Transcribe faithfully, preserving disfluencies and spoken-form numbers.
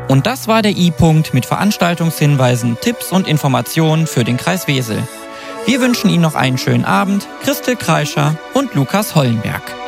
Und das war der I-Punkt mit Veranstaltungshinweisen, Tipps und Informationen für den Kreis Wesel. Wir wünschen Ihnen noch einen schönen Abend. Christel Kreischer und Lukas Hollenberg.